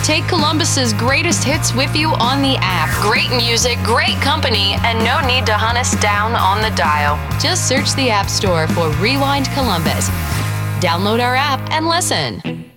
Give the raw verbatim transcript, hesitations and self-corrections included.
Take Columbus's greatest hits with you on the app. Great music, great company, and no need to hunt us down on the dial. Just search the App Store for Rewind Columbus. Download our app and listen.